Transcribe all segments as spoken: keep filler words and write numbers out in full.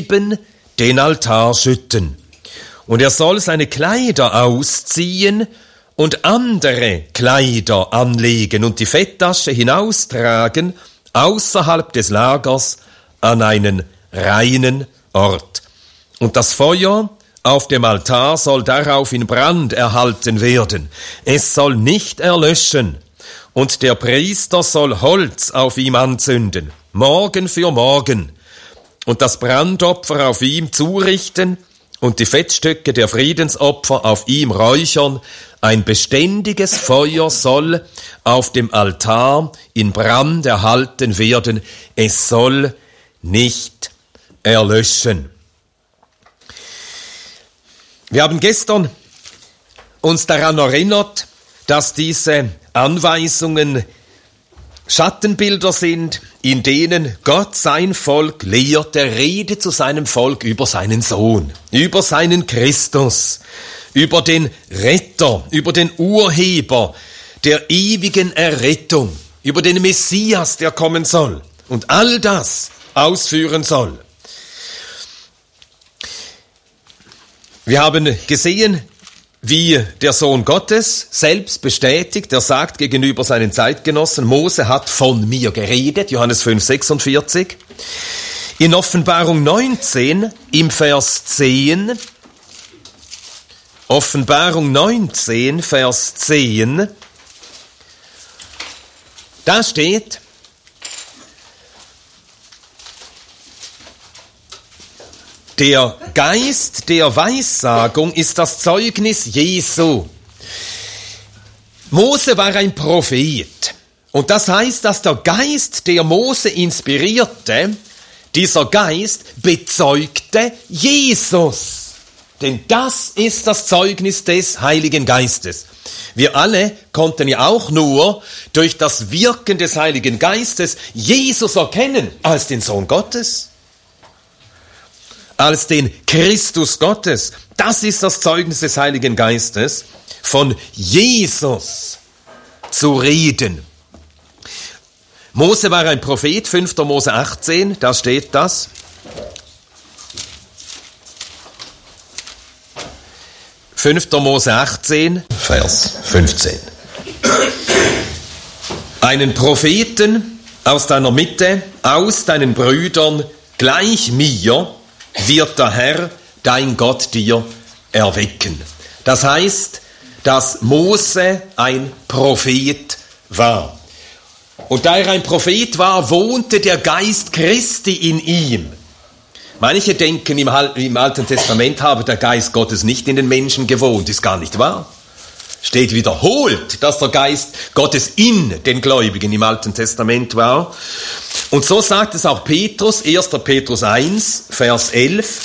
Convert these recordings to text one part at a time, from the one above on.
neben den Altar schütten. Und er soll seine Kleider ausziehen und andere Kleider anlegen und die Fettasche hinaustragen außerhalb des Lagers an einen reinen Ort. Und das Feuer auf dem Altar soll darauf in Brand erhalten werden. Es soll nicht erlöschen. Und der Priester soll Holz auf ihm anzünden, Morgen für Morgen, und das Brandopfer auf ihm zurichten und die Fettstücke der Friedensopfer auf ihm räuchern. Ein beständiges Feuer soll auf dem Altar in Brand erhalten werden. Es soll nicht erlöschen. Wir haben gestern uns daran erinnert, dass diese Anweisungen Schattenbilder sind, in denen Gott sein Volk lehrt. Er redet zu seinem Volk über seinen Sohn, über seinen Christus, über den Retter, über den Urheber der ewigen Errettung, über den Messias, der kommen soll und all das ausführen soll. Wir haben gesehen, wie der Sohn Gottes selbst bestätigt, er sagt gegenüber seinen Zeitgenossen, Mose hat von mir geredet, Johannes fünf, sechsundvierzig. In Offenbarung neunzehn, im Vers zehn, Offenbarung neunzehn, Vers zehn, da steht, der Geist der Weissagung ist das Zeugnis Jesu. Mose war ein Prophet. Und das heißt, dass der Geist, der Mose inspirierte, dieser Geist bezeugte Jesus. Denn das ist das Zeugnis des Heiligen Geistes. Wir alle konnten ja auch nur durch das Wirken des Heiligen Geistes Jesus erkennen als den Sohn Gottes, als den Christus Gottes. Das ist das Zeugnis des Heiligen Geistes, von Jesus zu reden. Mose war ein Prophet, fünfter Mose achtzehn, da steht das. fünfter Mose achtzehn, Vers fünfzehn. Einen Propheten aus deiner Mitte, aus deinen Brüdern, gleich mir, wird der Herr, dein Gott, dir erwecken. Das heißt, dass Mose ein Prophet war. Und da er ein Prophet war, wohnte der Geist Christi in ihm. Manche denken, im Alten Testament habe der Geist Gottes nicht in den Menschen gewohnt. Ist gar nicht wahr. Steht wiederholt, dass der Geist Gottes in den Gläubigen im Alten Testament war. Und so sagt es auch Petrus, erster Petrus eins, Vers elf.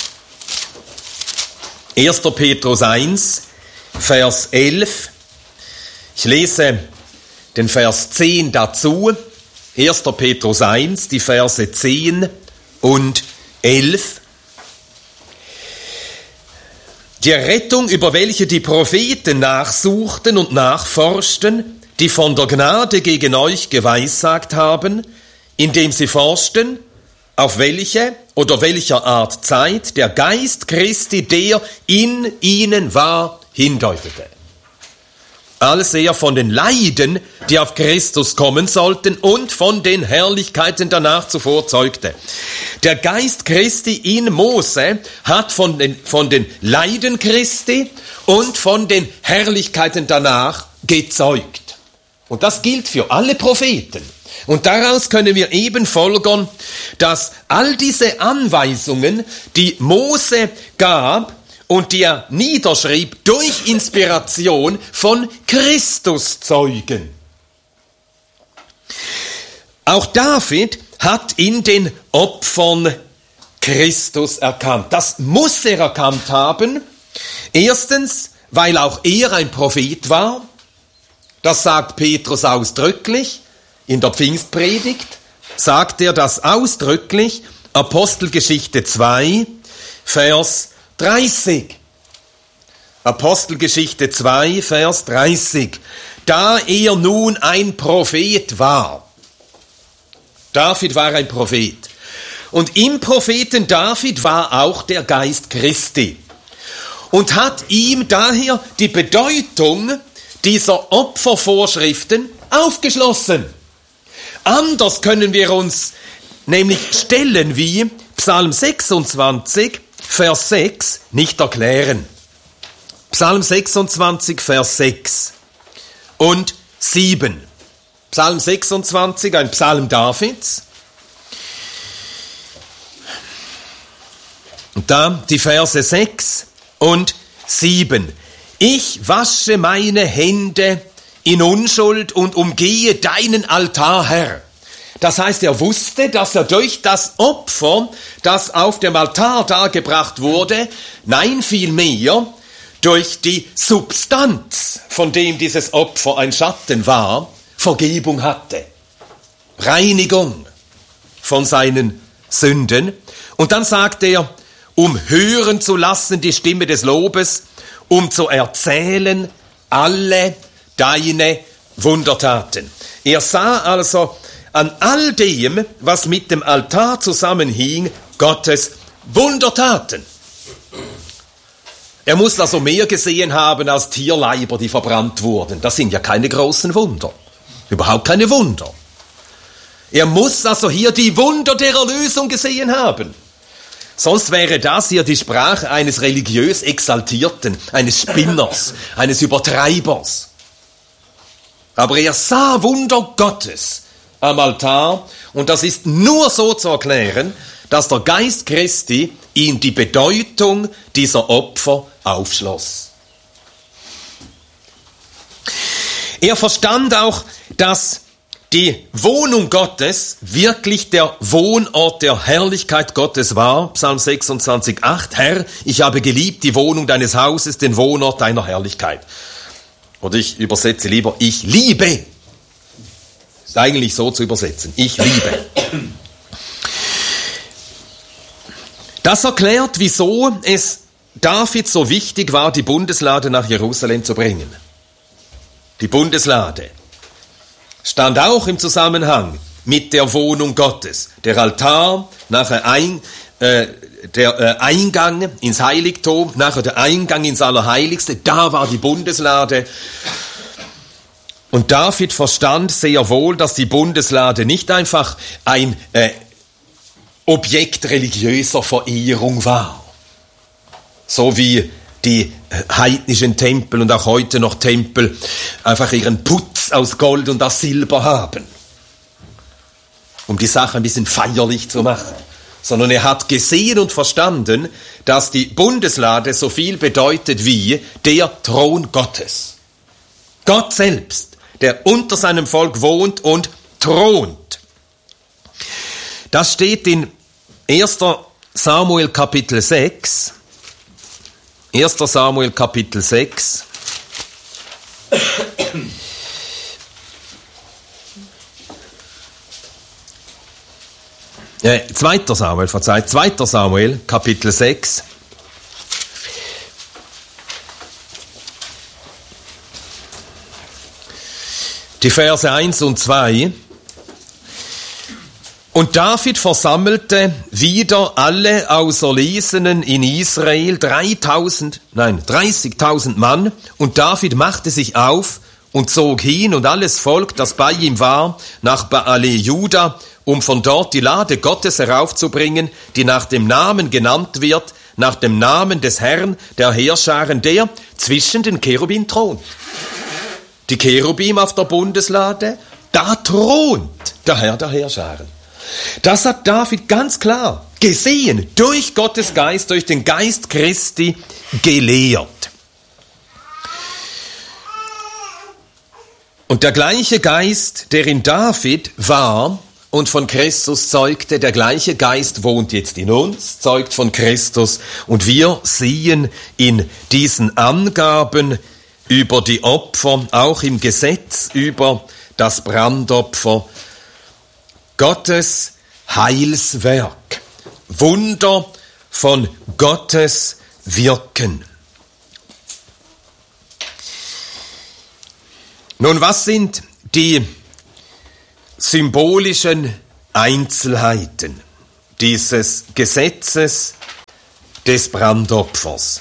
erster Petrus eins, Vers elf. Ich lese den Vers zehn dazu. erster Petrus eins, die Verse zehn und elf. Die Rettung, über welche die Propheten nachsuchten und nachforschten, die von der Gnade gegen euch geweissagt haben, indem sie forschten, auf welche oder welcher Art Zeit der Geist Christi, der in ihnen war, hindeutete. Als er von den Leiden, die auf Christus kommen sollten, und von den Herrlichkeiten danach zuvor zeugte. Der Geist Christi in Mose hat von den, von den Leiden Christi und von den Herrlichkeiten danach gezeugt. Und das gilt für alle Propheten. Und daraus können wir eben folgern, dass all diese Anweisungen, die Mose gab und die er niederschrieb, durch Inspiration von Christus zeugen. Auch David hat in den Opfern Christus erkannt. Das muss er erkannt haben. Erstens, weil auch er ein Prophet war. Das sagt Petrus ausdrücklich. In der Pfingstpredigt sagt er das ausdrücklich. Apostelgeschichte zwei, Vers dreißig. Apostelgeschichte zwei, Vers dreißig. Da er nun ein Prophet war. David war ein Prophet. Und im Propheten David war auch der Geist Christi und hat ihm daher die Bedeutung dieser Opfervorschriften aufgeschlossen. Anders können wir uns nämlich Stellen wie Psalm sechsundzwanzig, Vers sechs nicht erklären. Psalm sechsundzwanzig, Vers sechs und sieben. Psalm sechsundzwanzig, ein Psalm Davids. Und da die Verse sechs und sieben. Ich wasche meine Hände in Unschuld und umgehe deinen Altar, Herr. Das heißt, er wusste, dass er durch das Opfer, das auf dem Altar dargebracht wurde, nein, vielmehr durch die Substanz, von dem dieses Opfer ein Schatten war, Vergebung hatte. Reinigung von seinen Sünden. Und dann sagt er, um hören zu lassen die Stimme des Lobes, um zu erzählen alle deine Wundertaten. Er sah also an all dem, was mit dem Altar zusammenhing, Gottes Wundertaten. Er muss also mehr gesehen haben als Tierleiber, die verbrannt wurden. Das sind ja keine großen Wunder. Überhaupt keine Wunder. Er muss also hier die Wunder der Erlösung gesehen haben. Sonst wäre das hier die Sprache eines religiös Exaltierten, eines Spinners, eines Übertreibers. Aber er sah Wunder Gottes am Altar und das ist nur so zu erklären, dass der Geist Christi ihm die Bedeutung dieser Opfer aufschloss. Er verstand auch, dass die Wohnung Gottes wirklich der Wohnort der Herrlichkeit Gottes war. Psalm sechsundzwanzig, acht. Herr, ich habe geliebt die Wohnung deines Hauses, den Wohnort deiner Herrlichkeit. Oder ich übersetze lieber, ich liebe. Ist eigentlich so zu übersetzen. Ich liebe. Das erklärt, wieso es David so wichtig war, die Bundeslade nach Jerusalem zu bringen. Die Bundeslade stand auch im Zusammenhang mit der Wohnung Gottes. Der Altar, nachher ein, äh, der äh, Eingang ins Heiligtum, nachher der Eingang ins Allerheiligste, da war die Bundeslade. Und David verstand sehr wohl, dass die Bundeslade nicht einfach ein äh, Objekt religiöser Verehrung war, so wie die heidnischen Tempel und auch heute noch Tempel einfach ihren Putz aus Gold und aus Silber haben, um die Sache ein bisschen feierlich zu machen. Sondern er hat gesehen und verstanden, dass die Bundeslade so viel bedeutet wie der Thron Gottes. Gott selbst, der unter seinem Volk wohnt und thront. Das steht in erster Samuel Kapitel sechs. erster Samuel Kapitel sechs. Äh, zweiter Samuel, verzeiht, zweiter Samuel Kapitel sechs. Die Verse eins und zwei. Und David versammelte wieder alle Auserlesenen in Israel, dreitausend, nein, dreißigtausend Mann, und David machte sich auf und zog hin und alles Volk, das bei ihm war, nach Baale Juda, um von dort die Lade Gottes heraufzubringen, die nach dem Namen genannt wird, nach dem Namen des Herrn der Heerscharen, der zwischen den Cherubim thront. Die Cherubim auf der Bundeslade, da thront der Herr der Heerscharen. Das hat David ganz klar gesehen, durch Gottes Geist, durch den Geist Christi gelehrt. Und der gleiche Geist, der in David war und von Christus zeugte, der gleiche Geist wohnt jetzt in uns, zeugt von Christus. Und wir sehen in diesen Angaben über die Opfer, auch im Gesetz über das Brandopfer, Gottes Heilswerk, Wunder von Gottes Wirken. Nun, was sind die symbolischen Einzelheiten dieses Gesetzes des Brandopfers.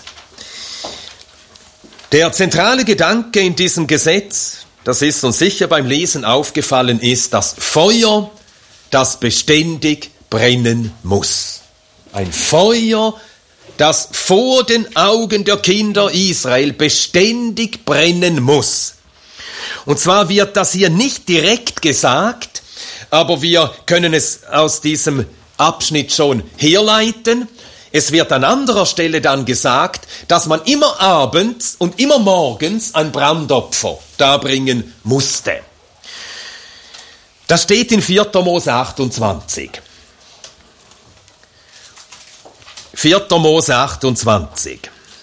Der zentrale Gedanke in diesem Gesetz, das ist uns sicher beim Lesen aufgefallen, ist das Feuer, das beständig brennen muss. Ein Feuer, das vor den Augen der Kinder Israel beständig brennen muss. Und zwar wird das hier nicht direkt gesagt, aber wir können es aus diesem Abschnitt schon herleiten. Es wird an anderer Stelle dann gesagt, dass man immer abends und immer morgens ein Brandopfer darbringen musste. Das steht in vierter Mose achtundzwanzig. vierter Mose achtundzwanzig.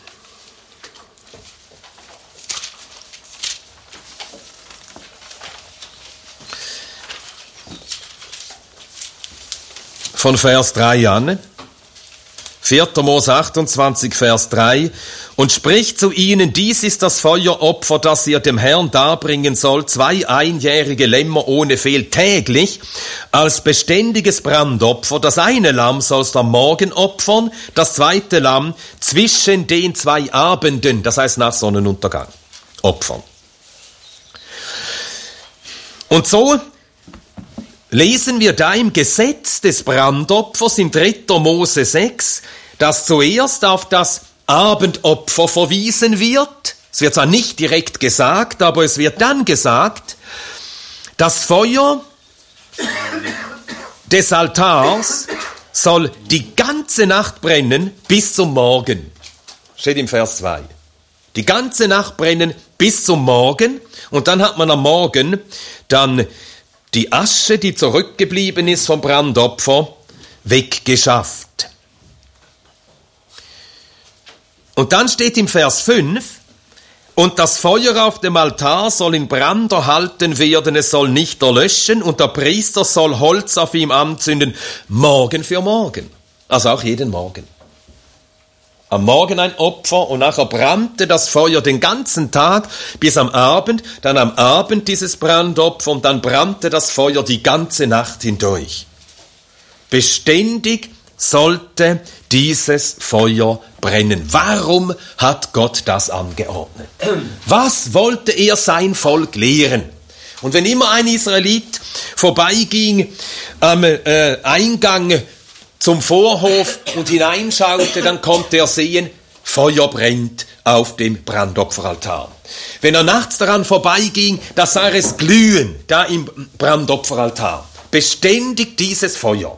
Von Vers drei an. vierter Mose achtundzwanzig, Vers drei. Und spricht zu ihnen, dies ist das Feueropfer, das ihr dem Herrn darbringen sollt, zwei einjährige Lämmer ohne Fehl täglich, als beständiges Brandopfer. Das eine Lamm sollst du am Morgen opfern, das zweite Lamm zwischen den zwei Abenden, das heißt nach Sonnenuntergang, opfern. Und so lesen wir da im Gesetz des Brandopfers in dritter Mose sechs, dass zuerst auf das Abendopfer verwiesen wird. Es wird zwar nicht direkt gesagt, aber es wird dann gesagt, das Feuer des Altars soll die ganze Nacht brennen bis zum Morgen. Steht im Vers zwei. Die ganze Nacht brennen bis zum Morgen und dann hat man am Morgen dann die Asche, die zurückgeblieben ist vom Brandopfer, weggeschafft. Und dann steht im Vers fünf, und das Feuer auf dem Altar soll in Brand erhalten werden, es soll nicht erlöschen, und der Priester soll Holz auf ihm anzünden, Morgen für Morgen. Also auch jeden Morgen. Am Morgen ein Opfer und nachher brannte das Feuer den ganzen Tag bis am Abend, dann am Abend dieses Brandopfer und dann brannte das Feuer die ganze Nacht hindurch. Beständig sollte dieses Feuer brennen. Warum hat Gott das angeordnet? Was wollte er sein Volk lehren? Und wenn immer ein Israelit vorbeiging am äh, Eingang zum Vorhof und hineinschaute, dann konnte er sehen, Feuer brennt auf dem Brandopferaltar. Wenn er nachts daran vorbeiging, da sah er es glühen, da im Brandopferaltar. Beständig dieses Feuer.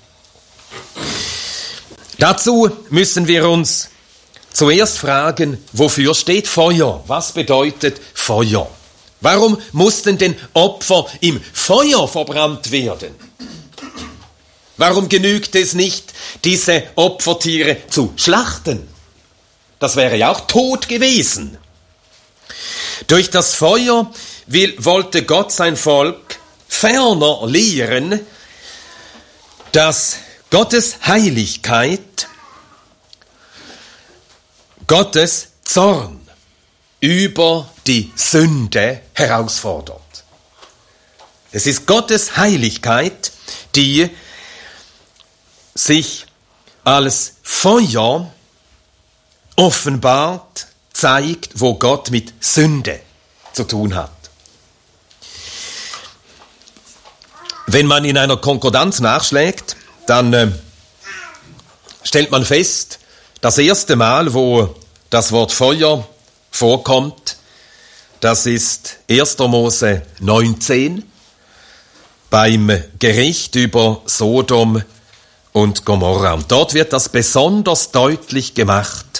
Dazu müssen wir uns zuerst fragen, wofür steht Feuer? Was bedeutet Feuer? Warum mussten denn Opfer im Feuer verbrannt werden? Warum genügt es nicht, diese Opfertiere zu schlachten? Das wäre ja auch tot gewesen. Durch das Feuer will, wollte Gott sein Volk ferner lehren, dass Gottes Heiligkeit Gottes Zorn über die Sünde herausfordert. Es ist Gottes Heiligkeit, die sich als Feuer offenbart, zeigt, wo Gott mit Sünde zu tun hat. Wenn man in einer Konkordanz nachschlägt, dann äh, stellt man fest, das erste Mal, wo das Wort Feuer vorkommt, das ist erster Mose neunzehn, beim Gericht über Sodom und Gomorra. Und dort wird das besonders deutlich gemacht.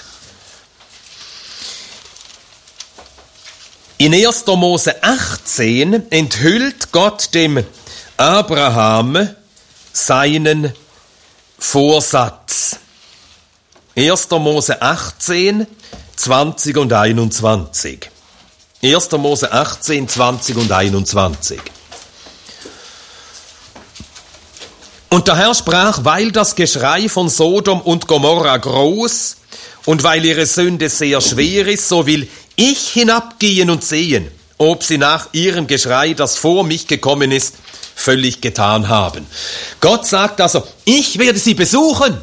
In erster Mose achtzehn enthüllt Gott dem Abraham seinen Vorsatz. erster Mose achtzehn, zwanzig und einundzwanzig. erster Mose achtzehn, zwanzig und einundzwanzig. Und der Herr sprach, weil das Geschrei von Sodom und Gomorra groß und weil ihre Sünde sehr schwer ist, so will ich hinabgehen und sehen, ob sie nach ihrem Geschrei, das vor mich gekommen ist, völlig getan haben. Gott sagt also, ich werde sie besuchen.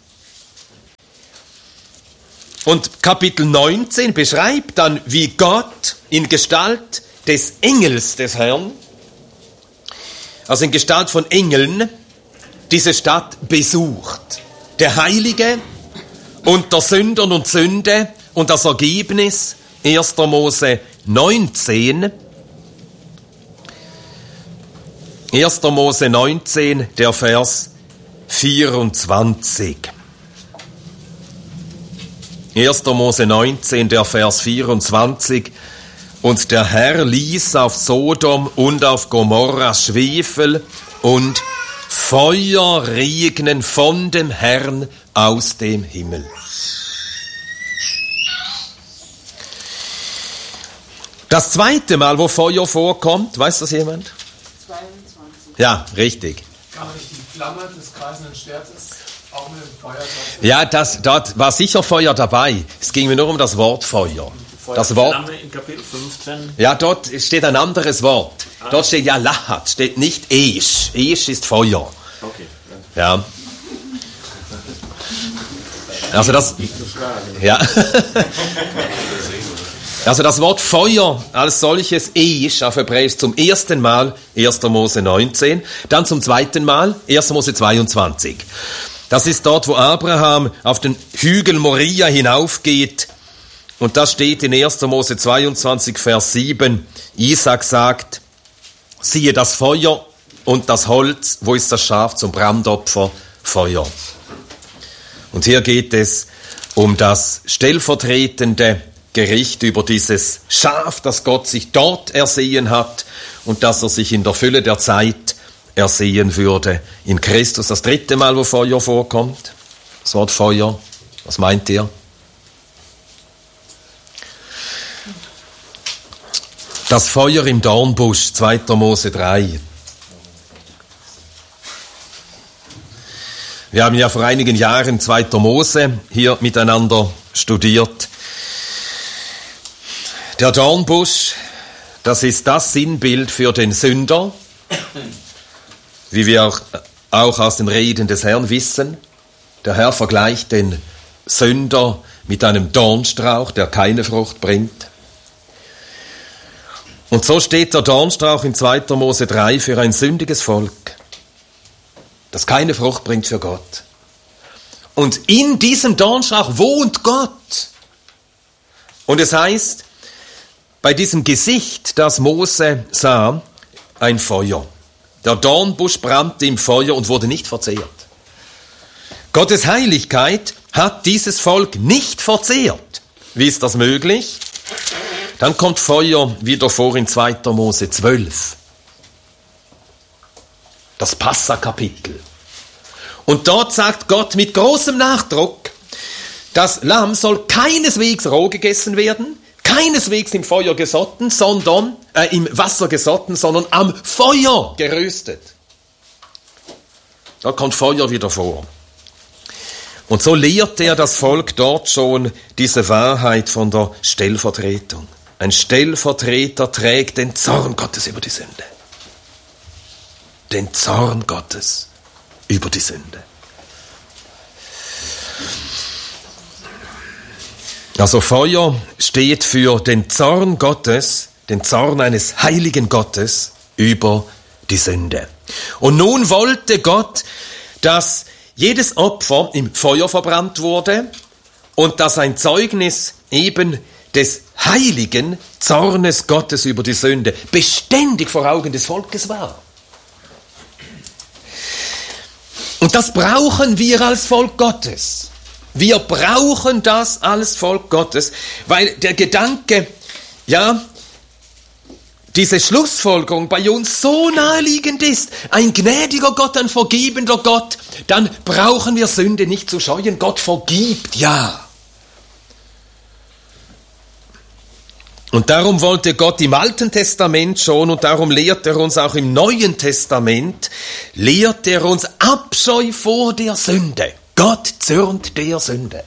Und Kapitel neunzehn beschreibt dann, wie Gott in Gestalt des Engels des Herrn, also in Gestalt von Engeln, diese Stadt besucht. Der Heilige unter Sündern und Sünde und das Ergebnis erster Mose neunzehn. erster Mose neunzehn, der Vers vierundzwanzig. erster Mose neunzehn, der Vers vierundzwanzig. Und der Herr ließ auf Sodom und auf Gomorra Schwefel und Feuer regnen von dem Herrn aus dem Himmel. Das zweite Mal, wo Feuer vorkommt, weiß das jemand? zweiundzwanzig. Ja, richtig. Kann man nicht die Flamme des kreisenden Schwertes auch mit dem Feuer setzen? Ja, das, dort war sicher Feuer dabei. Es ging mir nur um das Wort Feuer. Das Wort, Flamme in Kapitel fünfzehn. ja, dort steht ein anderes Wort. Dort steht ja Lahat, steht nicht Esch. Esch ist Feuer. Okay. Ja. Also das, ja. Also das Wort Feuer als solches, Esch auf Hebräisch, zum ersten Mal erster Mose neunzehn, dann zum zweiten Mal erster Mose zweiundzwanzig. Das ist dort, wo Abraham auf den Hügel Moria hinaufgeht. Und da steht in erster Mose zweiundzwanzig, Vers sieben, Isaac sagt, siehe das Feuer und das Holz, wo ist das Schaf zum Brandopfer? Feuer. Und hier geht es um das stellvertretende Gericht über dieses Schaf, das Gott sich dort ersehen hat und das er sich in der Fülle der Zeit ersehen würde in Christus. Das dritte Mal, wo Feuer vorkommt, das Wort Feuer, was meint ihr? Das Feuer im Dornbusch, zweiter Mose drei. Wir haben ja vor einigen Jahren zweiter Mose hier miteinander studiert. Der Dornbusch, das ist das Sinnbild für den Sünder, wie wir auch, auch aus den Reden des Herrn wissen. Der Herr vergleicht den Sünder mit einem Dornstrauch, der keine Frucht bringt. Und so steht der Dornstrauch in zweiter Mose drei für ein sündiges Volk, das keine Frucht bringt für Gott. Und in diesem Dornstrauch wohnt Gott. Und es heißt, bei diesem Gesicht, das Mose sah, ein Feuer. Der Dornbusch brannte im Feuer und wurde nicht verzehrt. Gottes Heiligkeit hat dieses Volk nicht verzehrt. Wie ist das möglich? Dann kommt Feuer wieder vor in zweiter Mose zwölf. Das Passa-Kapitel. Und dort sagt Gott mit großem Nachdruck, das Lamm soll keineswegs roh gegessen werden, keineswegs im Feuer gesotten, sondern, äh, im Wasser gesotten, sondern am Feuer geröstet. Da kommt Feuer wieder vor. Und so lehrt er das Volk dort schon diese Wahrheit von der Stellvertretung. Ein Stellvertreter trägt den Zorn Gottes über die Sünde. Den Zorn Gottes über die Sünde. Also Feuer steht für den Zorn Gottes, den Zorn eines heiligen Gottes über die Sünde. Und nun wollte Gott, dass jedes Opfer im Feuer verbrannt wurde und dass ein Zeugnis eben des heiligen Zornes Gottes über die Sünde beständig vor Augen des Volkes war. Und das brauchen wir als Volk Gottes. Wir brauchen das als Volk Gottes, weil der Gedanke, ja, diese Schlussfolgerung bei uns so naheliegend ist. Ein gnädiger Gott, ein vergebender Gott, dann brauchen wir Sünde nicht zu scheuen. Gott vergibt, ja. Und darum wollte Gott im Alten Testament schon, und darum lehrt er uns auch im Neuen Testament, lehrt er uns Abscheu vor der Sünde. Gott zürnt der Sünde.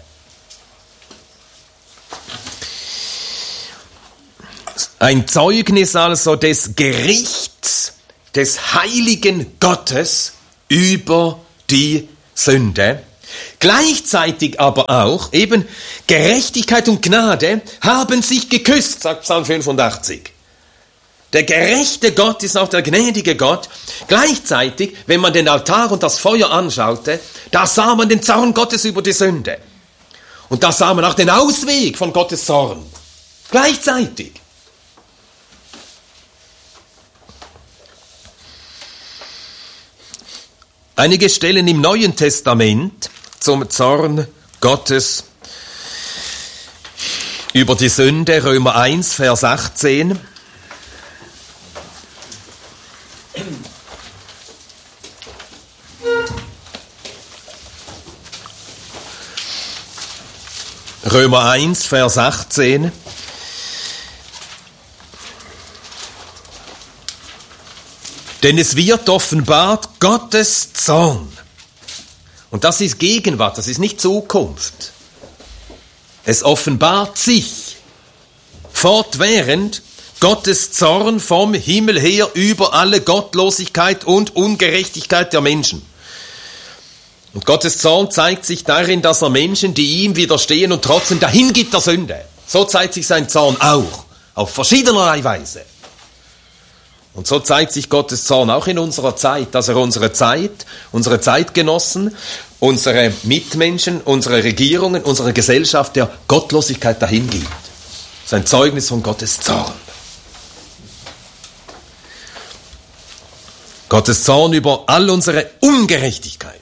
Ein Zeugnis also des Gerichts des heiligen Gottes über die Sünde. Gleichzeitig aber auch eben Gerechtigkeit und Gnade haben sich geküsst, sagt Psalm fünfundachtzig. Der gerechte Gott ist auch der gnädige Gott. Gleichzeitig, wenn man den Altar und das Feuer anschaute, da sah man den Zorn Gottes über die Sünde. Und da sah man auch den Ausweg von Gottes Zorn. Gleichzeitig. Einige Stellen im Neuen Testament zum Zorn Gottes über die Sünde, Römer eins, Vers achtzehn. Römer eins, Vers achtzehn. Denn es wird offenbart Gottes Zorn. Und das ist Gegenwart, das ist nicht Zukunft. Es offenbart sich fortwährend Gottes Zorn vom Himmel her über alle Gottlosigkeit und Ungerechtigkeit der Menschen. Und Gottes Zorn zeigt sich darin, dass er Menschen, die ihm widerstehen und trotzdem dahin gibt der Sünde. So zeigt sich sein Zorn auch, auf verschiedenerlei Weise. Und so zeigt sich Gottes Zorn auch in unserer Zeit, dass er unsere Zeit, unsere Zeitgenossen, unsere Mitmenschen, unsere Regierungen, unsere Gesellschaft der Gottlosigkeit dahin gibt. Das ist ein Zeugnis von Gottes Zorn. Gottes Zorn über all unsere Ungerechtigkeit.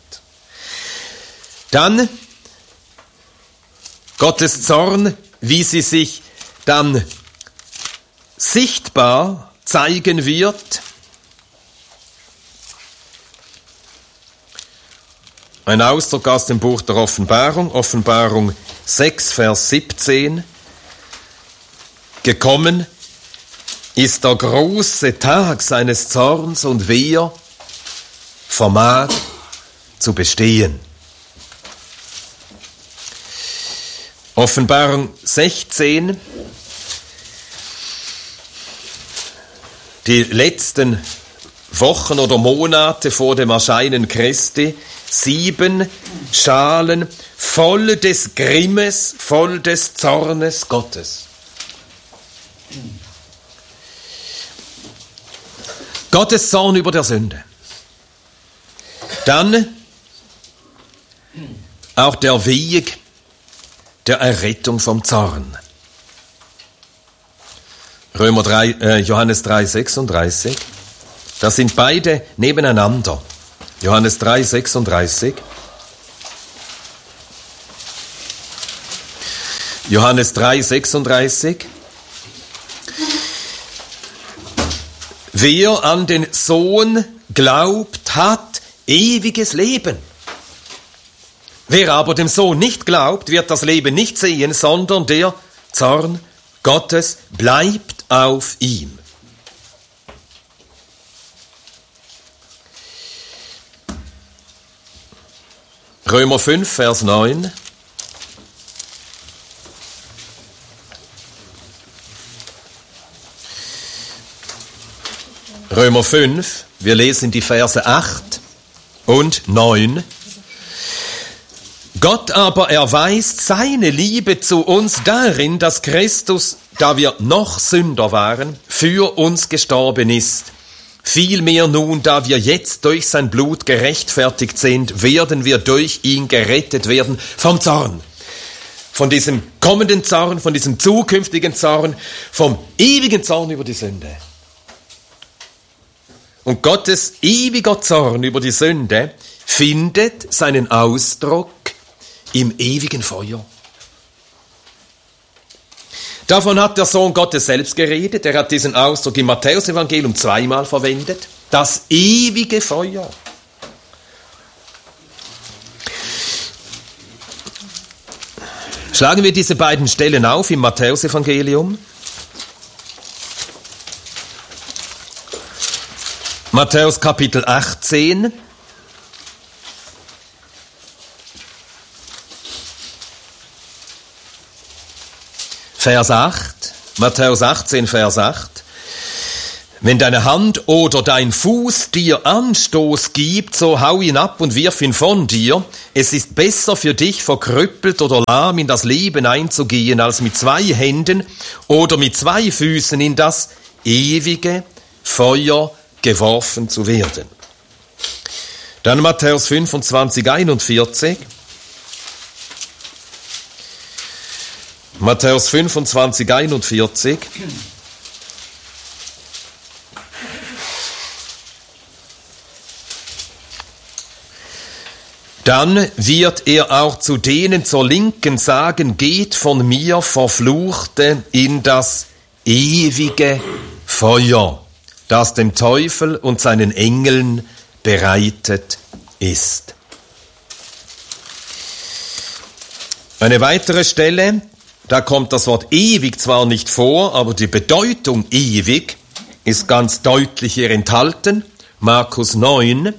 Dann Gottes Zorn, wie sie sich dann sichtbar zeigen wird. Ein Ausdruck aus dem Buch der Offenbarung, Offenbarung sechs, Vers siebzehn. Gekommen ist der große Tag seines Zorns und wer vermag zu bestehen. Offenbarung sechzehn, die letzten Wochen oder Monate vor dem Erscheinen Christi, sieben Schalen voll des Grimmes, voll des Zornes Gottes. Gottes Zorn über der Sünde. Dann auch der Weg der Errettung vom Zorn. Römer drei, äh, Johannes drei, sechsunddreißig. Das sind beide nebeneinander. Johannes drei, sechsunddreißig. Johannes drei, sechsunddreißig. Wer an den Sohn glaubt, hat ewiges Leben. Wer aber dem Sohn nicht glaubt, wird das Leben nicht sehen, sondern der Zorn Gottes bleibt auf ihm. Römer fünf, Vers neun. Römer fünf, wir lesen die Verse acht und neun. Gott aber erweist seine Liebe zu uns darin, dass Christus, da wir noch Sünder waren, für uns gestorben ist. Vielmehr nun, da wir jetzt durch sein Blut gerechtfertigt sind, werden wir durch ihn gerettet werden vom Zorn. Von diesem kommenden Zorn, von diesem zukünftigen Zorn, vom ewigen Zorn über die Sünde. Und Gottes ewiger Zorn über die Sünde findet seinen Ausdruck im ewigen Feuer. Davon hat der Sohn Gottes selbst geredet. Er hat diesen Ausdruck im Matthäus-Evangelium zweimal verwendet. Das ewige Feuer. Schlagen wir diese beiden Stellen auf im Matthäus-Evangelium. Matthäus Kapitel achtzehn. Vers acht, Matthäus achtzehn, Vers acht. Wenn deine Hand oder dein Fuß dir Anstoß gibt, so hau ihn ab und wirf ihn von dir. Es ist besser für dich, verkrüppelt oder lahm in das Leben einzugehen, als mit zwei Händen oder mit zwei Füßen in das ewige Feuer geworfen zu werden. Dann Matthäus fünfundzwanzig, einundvierzig. Matthäus fünfundzwanzig, einundvierzig. Dann wird er auch zu denen zur Linken sagen, geht von mir, Verfluchte, in das ewige Feuer, das dem Teufel und seinen Engeln bereitet ist. Eine weitere Stelle, da kommt das Wort ewig zwar nicht vor, aber die Bedeutung ewig ist ganz deutlich hier enthalten. Markus neun.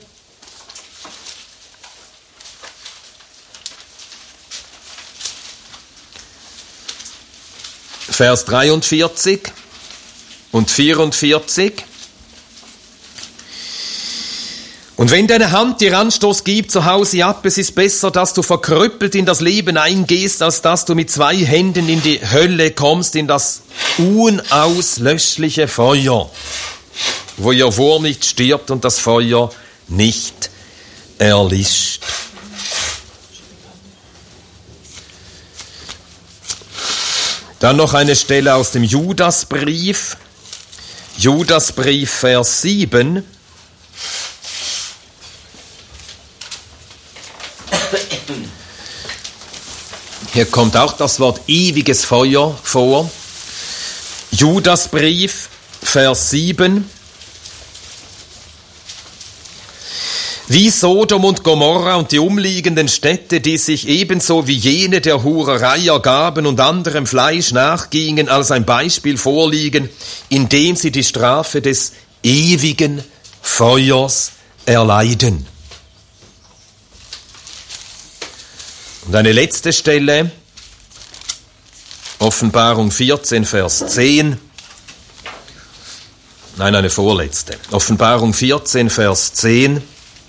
Vers dreiundvierzig und vierundvierzig. Und wenn deine Hand dir Anstoß gibt, so hau sie ab. Es ist besser, dass du verkrüppelt in das Leben eingehst, als dass du mit zwei Händen in die Hölle kommst, in das unauslöschliche Feuer, wo ihr Wurm nicht stirbt und das Feuer nicht erlischt. Dann noch eine Stelle aus dem Judasbrief. Judasbrief, Vers sieben. Hier kommt auch das Wort ewiges Feuer vor. Judasbrief, Vers sieben. Wie Sodom und Gomorra und die umliegenden Städte, die sich ebenso wie jene der Hurerei ergaben und anderem Fleisch nachgingen, als ein Beispiel vorliegen, indem sie die Strafe des ewigen Feuers erleiden. Und eine letzte Stelle, Offenbarung vierzehn, Vers zehn. Nein, eine vorletzte. Offenbarung vierzehn, Vers zehn.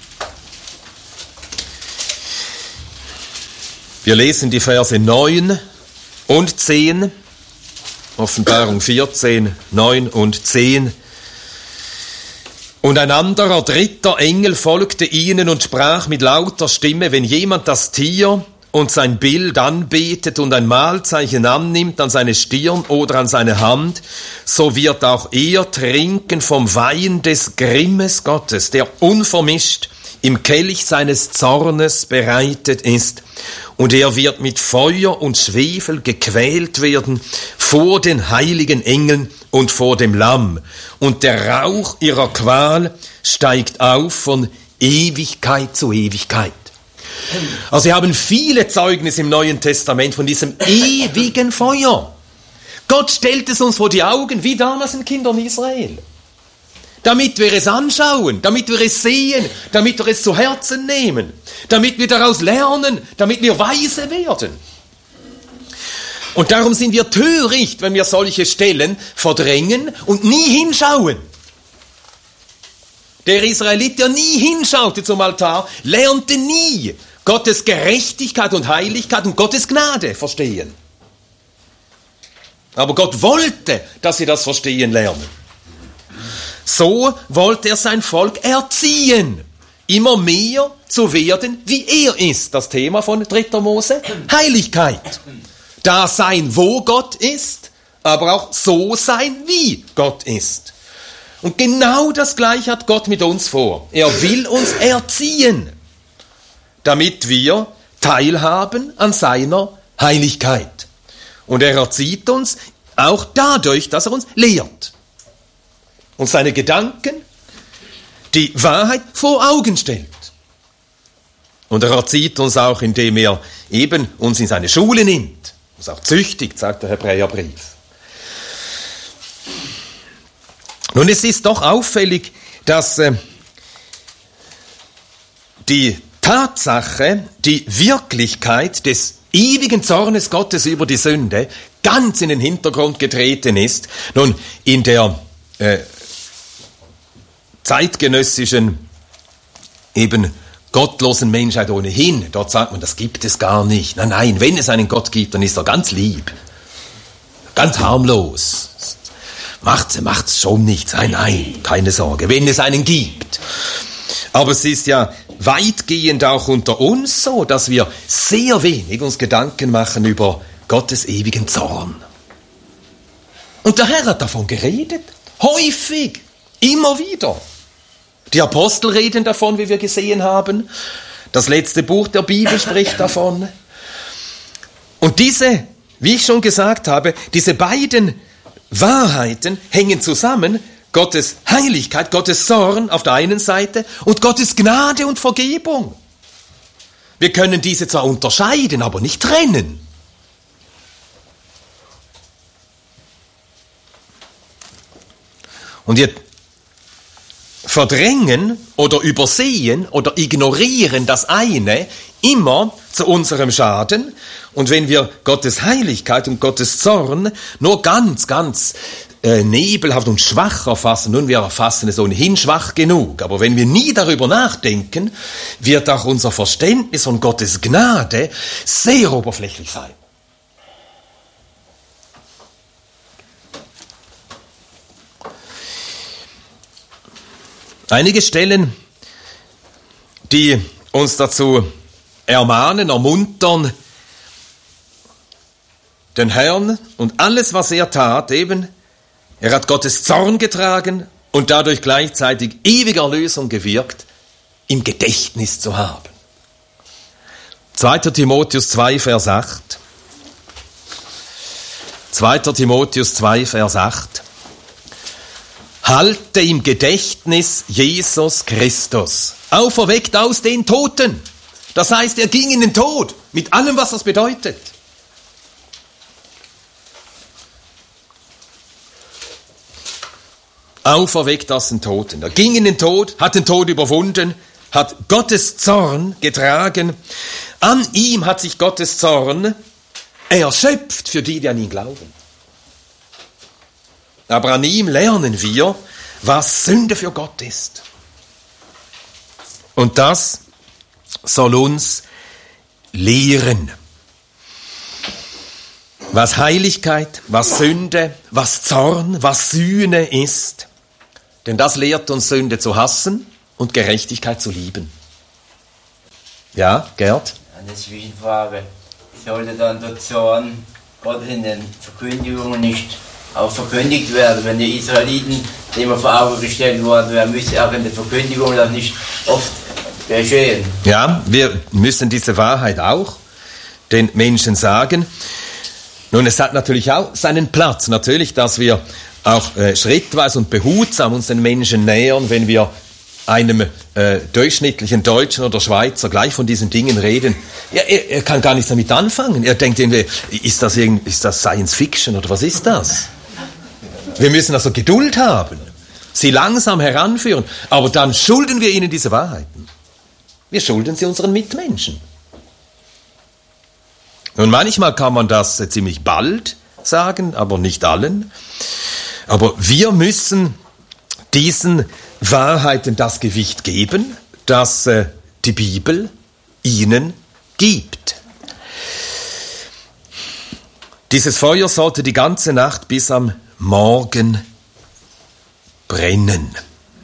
Wir lesen die Verse neun und zehn, Offenbarung vierzehn, neun und zehn. Und ein anderer, dritter Engel folgte ihnen und sprach mit lauter Stimme, wenn jemand das Tier und sein Bild anbetet und ein Mahlzeichen annimmt an seine Stirn oder an seine Hand, so wird auch er trinken vom Wein des Grimmes Gottes, der unvermischt im Kelch seines Zornes bereitet ist. Und er wird mit Feuer und Schwefel gequält werden vor den heiligen Engeln und vor dem Lamm. Und der Rauch ihrer Qual steigt auf von Ewigkeit zu Ewigkeit. Also wir haben viele Zeugnisse im Neuen Testament von diesem ewigen Feuer. Gott stellt es uns vor die Augen, wie damals den Kindern Israel. Damit wir es anschauen, damit wir es sehen, damit wir es zu Herzen nehmen, damit wir daraus lernen, damit wir weise werden. Und darum sind wir töricht, wenn wir solche Stellen verdrängen und nie hinschauen. Der Israelit, der nie hinschaute zum Altar, lernte nie Gottes Gerechtigkeit und Heiligkeit und Gottes Gnade verstehen. Aber Gott wollte, dass sie das verstehen lernen. So wollte er sein Volk erziehen, immer mehr zu werden, wie er ist. Das Thema von dritter Mose, Heiligkeit. Da sein, wo Gott ist, aber auch so sein, wie Gott ist. Und genau das Gleiche hat Gott mit uns vor. Er will uns erziehen, damit wir teilhaben an seiner Heiligkeit. Und er erzieht uns auch dadurch, dass er uns lehrt. Und seine Gedanken, die Wahrheit vor Augen stellt. Und er erzieht uns auch, indem er eben uns in seine Schule nimmt. Uns auch züchtigt, sagt der Hebräerbrief. Nun, es ist doch auffällig, dass äh, die Tatsache, die Wirklichkeit des ewigen Zornes Gottes über die Sünde ganz in den Hintergrund getreten ist. Nun, in der äh, zeitgenössischen, eben gottlosen Menschheit ohnehin. Dort sagt man, das gibt es gar nicht. Nein, nein, wenn es einen Gott gibt, dann ist er ganz lieb. Ganz harmlos. Macht's, macht's schon nichts. Nein, nein, keine Sorge, wenn es einen gibt. Aber es ist ja weitgehend auch unter uns so, dass wir sehr wenig uns Gedanken machen über Gottes ewigen Zorn. Und der Herr hat davon geredet. Häufig. Immer wieder. Die Apostel reden davon, wie wir gesehen haben. Das letzte Buch der Bibel spricht davon. Und diese, wie ich schon gesagt habe, diese beiden Wahrheiten hängen zusammen. Gottes Heiligkeit, Gottes Zorn auf der einen Seite und Gottes Gnade und Vergebung. Wir können diese zwar unterscheiden, aber nicht trennen. Und wir verdrängen oder übersehen oder ignorieren das eine immer zu unserem Schaden. Und wenn wir Gottes Heiligkeit und Gottes Zorn nur ganz, ganz äh, nebelhaft und schwach erfassen, nun wir erfassen es ohnehin schwach genug, aber wenn wir nie darüber nachdenken, wird auch unser Verständnis von Gottes Gnade sehr oberflächlich sein. Einige Stellen, die uns dazu ermahnen, ermuntern, den Herrn und alles, was er tat, eben, er hat Gottes Zorn getragen und dadurch gleichzeitig ewige Erlösung gewirkt, im Gedächtnis zu haben. zweiter Timotheus zwei, Vers acht. zweiter Timotheus zwei, Vers acht. Halte im Gedächtnis Jesus Christus, auferweckt aus den Toten. Das heißt, er ging in den Tod, mit allem, was das bedeutet. Auferweckt aus den Toten. Er ging in den Tod, hat den Tod überwunden, hat Gottes Zorn getragen. An ihm hat sich Gottes Zorn erschöpft für die, die an ihn glauben. Aber an ihm lernen wir, was Sünde für Gott ist. Und das soll uns lehren, was Heiligkeit, was Sünde, was Zorn, was Sühne ist. Denn das lehrt uns, Sünde zu hassen und Gerechtigkeit zu lieben. Ja, Gerd? Eine Zwischenfrage. Sollte dann der Zorn gerade in den Verkündigungen nicht auch verkündigt werden, wenn die Israeliten dem vor Augen gestellt worden wären, müsste auch in der Verkündigung das nicht oft geschehen. Ja, wir müssen diese Wahrheit auch den Menschen sagen. Nun, es hat natürlich auch seinen Platz, natürlich, dass wir auch äh, schrittweise und behutsam uns den Menschen nähern, wenn wir einem äh, durchschnittlichen Deutschen oder Schweizer gleich von diesen Dingen reden. Ja, er, er kann gar nichts damit anfangen. Er denkt irgendwie, ist das, irgend, ist das Science Fiction oder was ist das? Wir müssen also Geduld haben, sie langsam heranführen, aber dann schulden wir ihnen diese Wahrheiten. Wir schulden sie unseren Mitmenschen. Und manchmal kann man das äh, ziemlich bald sagen, aber nicht allen. Aber wir müssen diesen Wahrheiten das Gewicht geben, das äh, die Bibel ihnen gibt. Dieses Feuer sollte die ganze Nacht bis am Morgen brennen.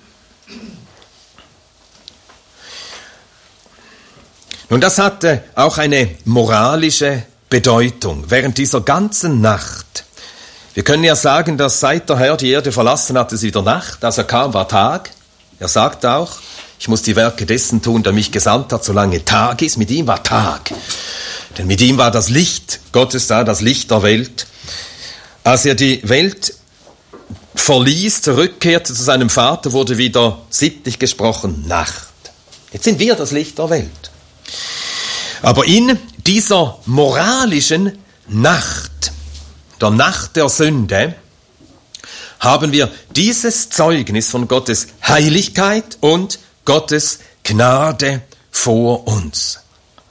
Nun, das hatte auch eine moralische Bedeutung während dieser ganzen Nacht. Wir können ja sagen, dass seit der Herr die Erde verlassen hat, es wieder Nacht. Als er kam, war Tag. Er sagt auch, ich muss die Werke dessen tun, der mich gesandt hat, solange Tag ist. Mit ihm war Tag. Denn mit ihm war das Licht Gottes da, das Licht der Welt. Als er die Welt verließ, zurückkehrte zu seinem Vater, wurde wieder sittlich gesprochen Nacht. Jetzt sind wir das Licht der Welt. Aber in dieser moralischen Nacht, der Nacht der Sünde, haben wir dieses Zeugnis von Gottes Heiligkeit und Gottes Gnade vor uns.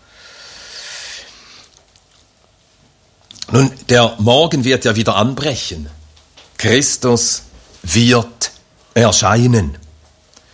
Nun, der Morgen wird ja wieder anbrechen. Christus wird erscheinen.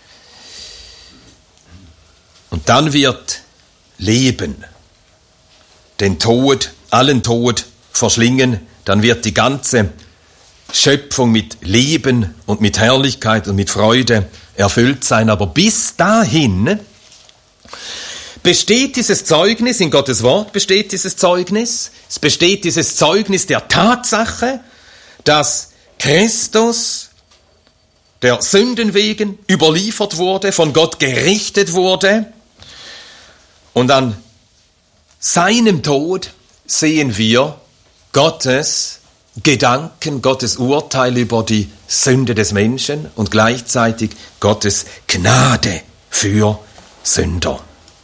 dann wird Leben den Tod, allen Tod verschlingen, dann wird die ganze Schöpfung mit Leben und mit Herrlichkeit und mit Freude erfüllt sein. Aber bis dahin besteht dieses Zeugnis, in Gottes Wort besteht dieses Zeugnis, es besteht dieses Zeugnis der Tatsache, dass Christus der Sünden wegen überliefert wurde, von Gott gerichtet wurde. Und an seinem Tod sehen wir Gottes Gedanken, Gottes Urteil über die Sünde des Menschen und gleichzeitig Gottes Gnade für Sünder.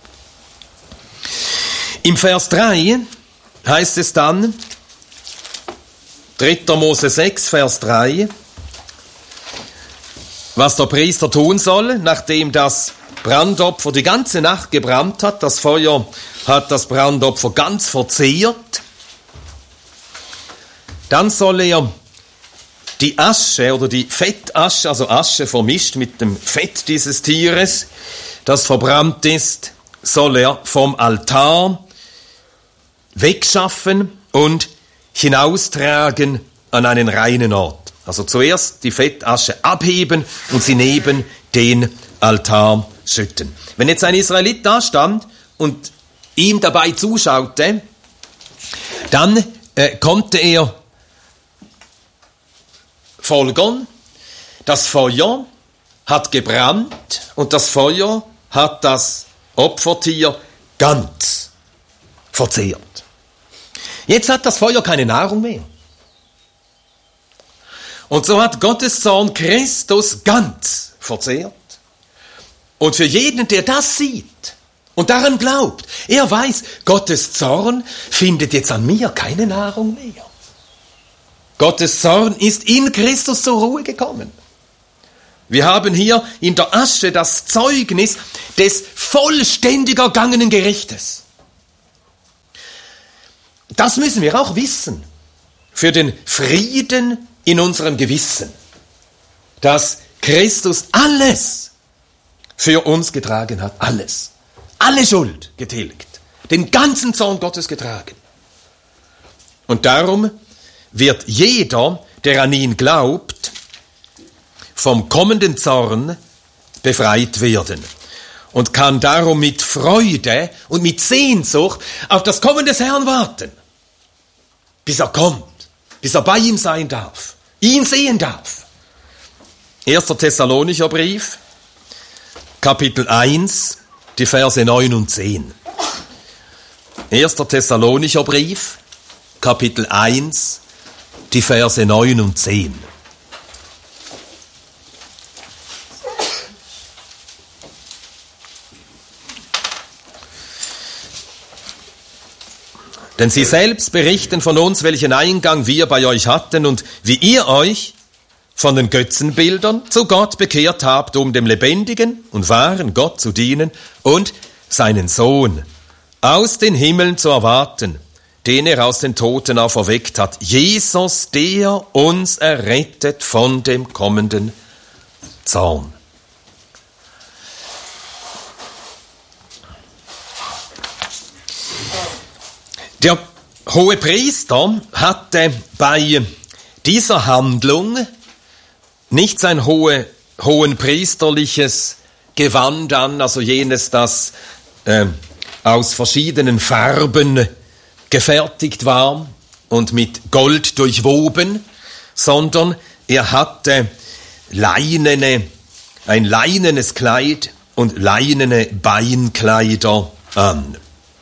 Im Vers drei heißt es dann, dritter Mose sechs, Vers drei, was der Priester tun soll, nachdem das Brandopfer die ganze Nacht gebrannt hat, das Feuer hat das Brandopfer ganz verzehrt, dann soll er die Asche oder die Fettasche, also Asche vermischt mit dem Fett dieses Tieres, das verbrannt ist, soll er vom Altar wegschaffen und hinaustragen an einen reinen Ort. Also zuerst die Fettasche abheben und sie neben den Altar schütten. Wenn jetzt ein Israelit da stand und ihm dabei zuschaute, dann äh, konnte er folgern, das Feuer hat gebrannt und das Feuer hat das Opfertier ganz verzehrt. Jetzt hat das Feuer keine Nahrung mehr. Und so hat Gottes Sohn Christus ganz verzehrt. Und für jeden, der das sieht und daran glaubt, er weiß, Gottes Zorn findet jetzt an mir keine Nahrung mehr. Gottes Zorn ist in Christus zur Ruhe gekommen. Wir haben hier in der Asche das Zeugnis des vollständig ergangenen Gerichtes. Das müssen wir auch wissen für den Frieden in unserem Gewissen, dass Christus alles für uns getragen hat, alles, alle Schuld getilgt, den ganzen Zorn Gottes getragen. Und darum wird jeder, der an ihn glaubt, vom kommenden Zorn befreit werden und kann darum mit Freude und mit Sehnsucht auf das Kommen des Herrn warten, bis er kommt, bis er bei ihm sein darf, ihn sehen darf. erster Thessalonicher Brief, Kapitel eins, die Verse neun und zehn. erster Thessalonicher Brief, Kapitel eins, die Verse neun und zehn. Denn sie selbst berichten von uns, welchen Eingang wir bei euch hatten und wie ihr euch von den Götzenbildern zu Gott bekehrt habt, um dem lebendigen und wahren Gott zu dienen und seinen Sohn aus den Himmeln zu erwarten, den er aus den Toten auferweckt hat, Jesus, der uns errettet von dem kommenden Zorn. Der Hohepriester hatte bei dieser Handlung nicht sein hohe, hohenpriesterliches Gewand an, also jenes, das äh, aus verschiedenen Farben gefertigt war und mit Gold durchwoben, sondern er hatte leinene, ein leinenes Kleid und leinene Beinkleider an.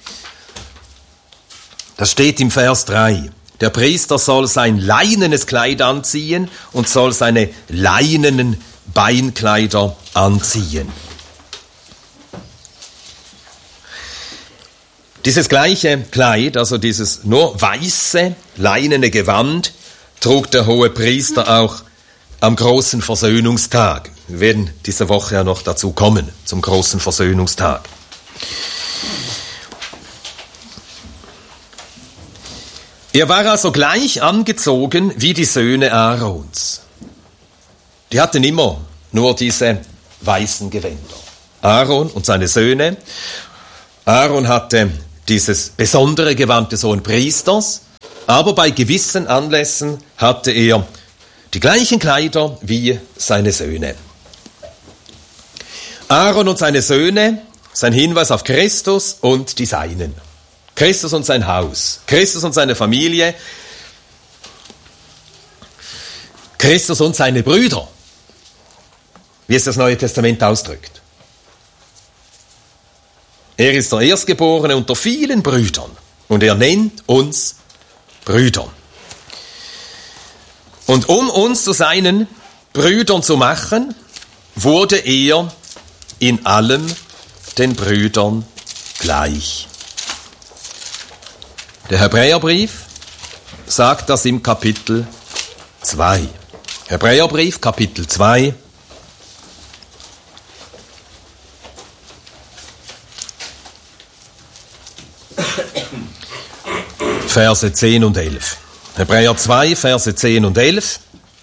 Das steht im Vers drei. Der Priester soll sein leinenes Kleid anziehen und soll seine leinenen Beinkleider anziehen. Dieses gleiche Kleid, also dieses nur weiße, leinene Gewand, trug der Hohepriester auch am großen Versöhnungstag. Wir werden diese Woche ja noch dazu kommen, zum großen Versöhnungstag. Er war also gleich angezogen wie die Söhne Aarons. Die hatten immer nur diese weißen Gewänder. Aaron und seine Söhne. Aaron hatte dieses besondere Gewand des hohen Priesters, aber bei gewissen Anlässen hatte er die gleichen Kleider wie seine Söhne. Aaron und seine Söhne, sein Hinweis auf Christus und die Seinen. Christus und sein Haus, Christus und seine Familie, Christus und seine Brüder, wie es das Neue Testament ausdrückt. Er ist der Erstgeborene unter vielen Brüdern und er nennt uns Brüder. Und um uns zu seinen Brüdern zu machen, wurde er in allem den Brüdern gleich. Der Hebräerbrief sagt das im Kapitel zwei. Hebräerbrief, Kapitel zwei. Verse zehn und elf. Hebräer zwei, Verse zehn und elf.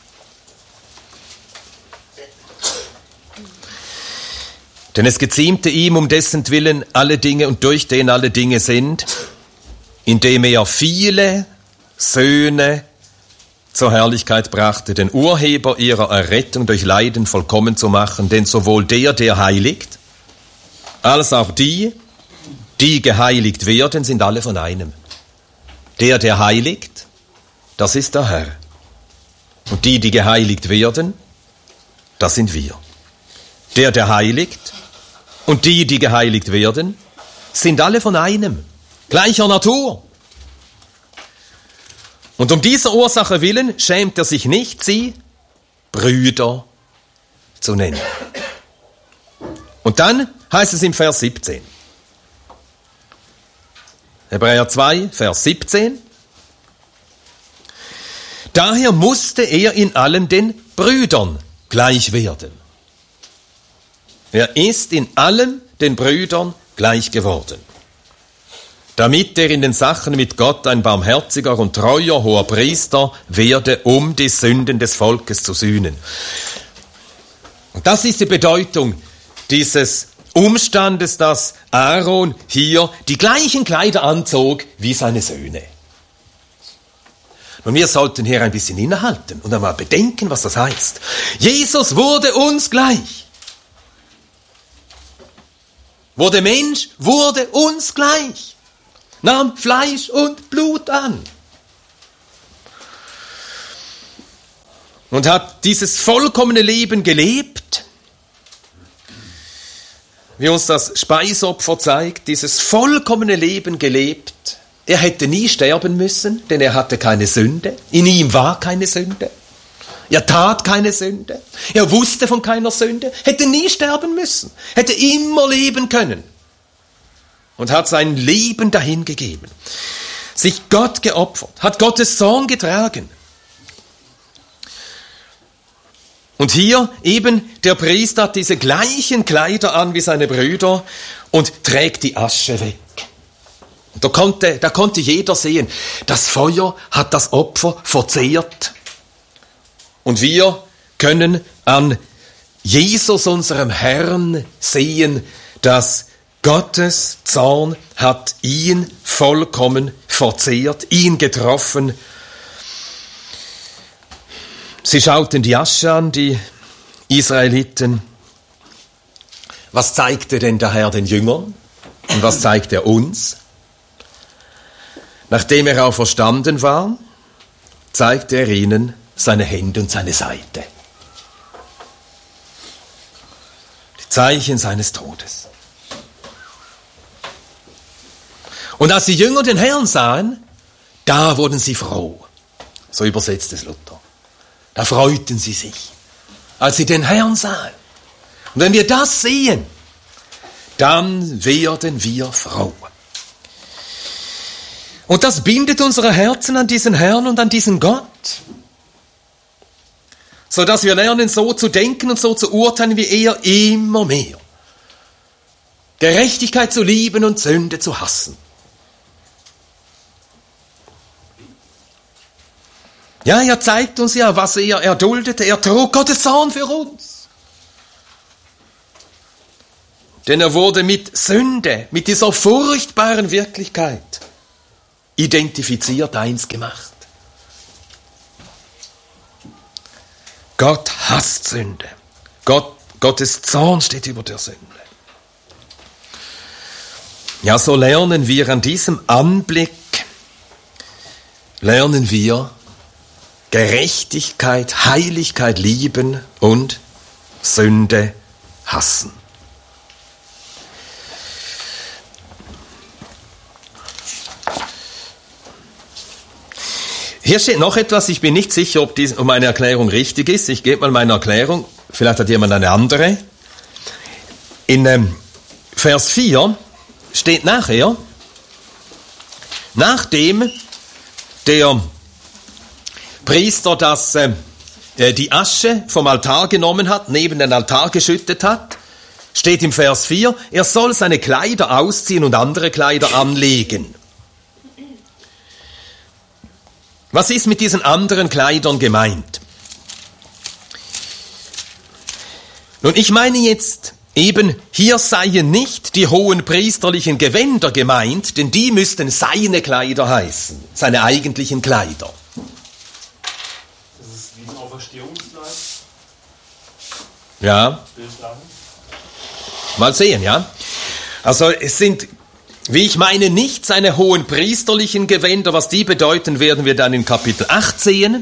Denn es geziemte ihm, um dessen Willen alle Dinge und durch den alle Dinge sind, indem er viele Söhne zur Herrlichkeit brachte, den Urheber ihrer Errettung durch Leiden vollkommen zu machen, denn sowohl der, der heiligt, als auch die, die geheiligt werden, sind alle von einem. Der, der heiligt, das ist der Herr. Und die, die geheiligt werden, das sind wir. Der, der heiligt, und die, die geheiligt werden, sind alle von einem, gleicher Natur. Und um dieser Ursache willen schämt er sich nicht, sie Brüder zu nennen. Und dann heißt es im Vers siebzehn. Hebräer zwei, Vers siebzehn. Daher musste er in allem den Brüdern gleich werden. Er ist in allem den Brüdern gleich geworden, damit er in den Sachen mit Gott ein barmherziger und treuer hoher Priester werde, um die Sünden des Volkes zu sühnen. Und das ist die Bedeutung dieses Umstandes, dass Aaron hier die gleichen Kleider anzog wie seine Söhne. Und wir sollten hier ein bisschen innehalten und einmal bedenken, was das heißt. Jesus wurde uns gleich. Wurde Mensch, wurde uns gleich. Nahm Fleisch und Blut an. Und hat dieses vollkommene Leben gelebt, wie uns das Speisopfer zeigt, dieses vollkommene Leben gelebt. Er hätte nie sterben müssen, denn er hatte keine Sünde. In ihm war keine Sünde. Er tat keine Sünde. Er wusste von keiner Sünde. Hätte nie sterben müssen. Hätte immer leben können. Und hat sein Leben dahingegeben. Sich Gott geopfert. Hat Gottes Zorn getragen. Und hier eben der Priester hat diese gleichen Kleider an wie seine Brüder und trägt die Asche weg. Und da konnte, da konnte jeder sehen, das Feuer hat das Opfer verzehrt. Und wir können an Jesus, unserem Herrn, sehen, dass Gottes Zorn hat ihn vollkommen verzehrt, ihn getroffen. Sie schauten die Asche an, die Israeliten. Was zeigte denn der Herr den Jüngern? Und was zeigt er uns? Nachdem er auferstanden war, zeigte er ihnen seine Hände und seine Seite. Die Zeichen seines Todes. Und als die Jünger den Herrn sahen, da wurden sie froh. So übersetzt es Luther. Da freuten sie sich, als sie den Herrn sahen. Und wenn wir das sehen, dann werden wir froh. Und das bindet unsere Herzen an diesen Herrn und an diesen Gott. Sodass wir lernen, so zu denken und so zu urteilen wie er immer mehr. Gerechtigkeit zu lieben und Sünde zu hassen. Ja, er zeigt uns ja, was er erduldete. Er trug Gottes Zorn für uns. denn er wurde mit Sünde, mit dieser furchtbaren Wirklichkeit identifiziert, eins gemacht. Gott hasst Sünde. Gott, Gottes Zorn steht über der Sünde. Ja, so lernen wir an diesem Anblick, lernen wir Gerechtigkeit, Heiligkeit lieben und Sünde hassen. Hier steht noch etwas, ich bin nicht sicher, ob, dies, ob meine Erklärung richtig ist. Ich gebe mal meine Erklärung, vielleicht hat jemand eine andere. In ähm, Vers vier steht nachher, nachdem der Priester das, äh, die Asche vom Altar genommen hat, neben den Altar geschüttet hat, steht im Vers vier, er soll seine Kleider ausziehen und andere Kleider anlegen. Was ist mit diesen anderen Kleidern gemeint? Nun, ich meine jetzt eben, hier seien nicht die hohen priesterlichen Gewänder gemeint, denn die müssten seine Kleider heißen, seine eigentlichen Kleider. Das ist wie ein Auferstehungskleid. Ja. Mal sehen, ja. Also es sind, wie ich meine, nicht seine hohen priesterlichen Gewänder. Was die bedeuten, werden wir dann in Kapitel acht sehen.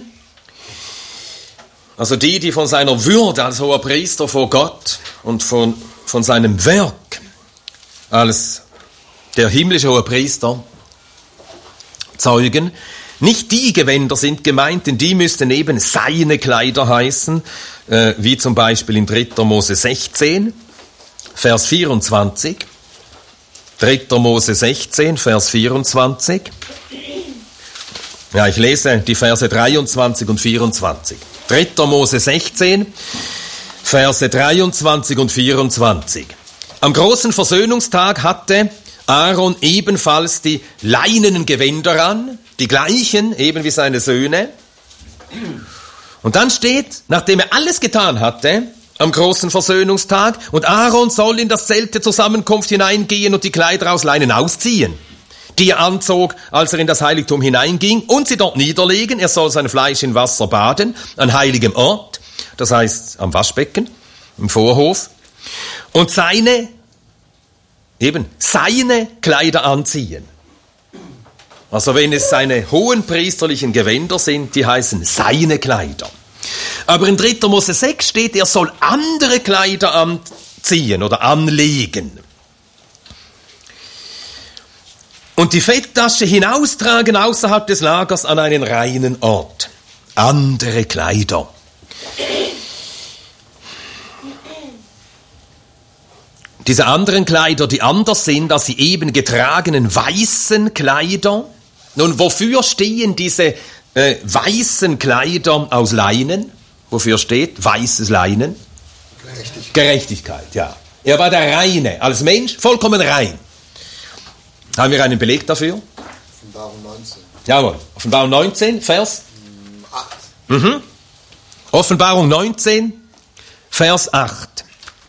Also die, die von seiner Würde als hoher Priester vor Gott und von, von seinem Werk als der himmlische hohe Priester zeugen. Nicht die Gewänder sind gemeint, denn die müssten eben seine Kleider heißen, äh, wie zum Beispiel in dritter Mose sechzehn, Vers vierundzwanzig. dritter Mose sechzehn, Vers vierundzwanzig. Ja, ich lese die Verse dreiundzwanzig und vierundzwanzig. dritter Mose sechzehn, Verse dreiundzwanzig und vierundzwanzig. Am großen Versöhnungstag hatte Aaron ebenfalls die leinenen Gewänder an, die gleichen, eben wie seine Söhne. Und dann steht, nachdem er alles getan hatte, am großen Versöhnungstag, und Aaron soll in das Zelt der Zusammenkunft hineingehen und die Kleider aus Leinen ausziehen, die er anzog, als er in das Heiligtum hineinging, und sie dort niederlegen. Er soll sein Fleisch in Wasser baden, an heiligem Ort, das heißt am Waschbecken, im Vorhof, und seine, eben, seine Kleider anziehen. Also wenn es seine hohen priesterlichen Gewänder sind, die heißen seine Kleider. Aber in dritter Mose sechs steht, er soll andere Kleider anziehen oder anlegen. Und die Fetttasche hinaustragen außerhalb des Lagers an einen reinen Ort. Andere Kleider. Diese anderen Kleider, die anders sind als die eben getragenen weißen Kleider. Nun, wofür stehen diese äh, weißen Kleider aus Leinen? Wofür steht weißes Leinen? Gerechtigkeit. Gerechtigkeit, ja. Er war der Reine, als Mensch vollkommen rein. Haben wir einen Beleg dafür? Offenbarung neunzehn. Jawohl, Offenbarung neunzehn, Vers? acht. Mhm. Offenbarung neunzehn, Vers acht.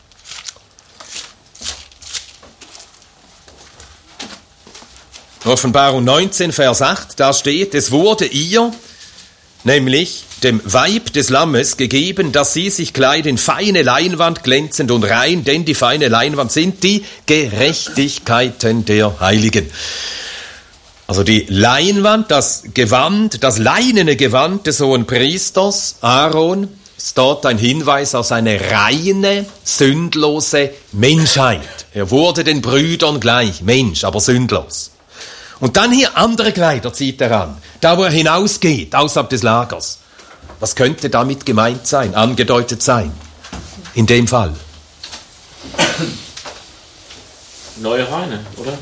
Offenbarung neunzehn, Vers acht, da steht, es wurde ihr, nämlich dem Weib des Lammes, gegeben, dass sie sich kleiden in feine Leinwand, glänzend und rein, denn die feine Leinwand sind die Gerechtigkeiten der Heiligen. Also die Leinwand, das Gewand, das leinene Gewand des hohen Priesters, Aaron, ist dort ein Hinweis auf seine reine, sündlose Menschheit. Er wurde den Brüdern gleich, Mensch, aber sündlos. Und dann hier andere Kleider zieht er an, da wo er hinausgeht, außerhalb des Lagers. Was könnte damit gemeint sein, angedeutet sein, in dem Fall? Neue Reine, oder?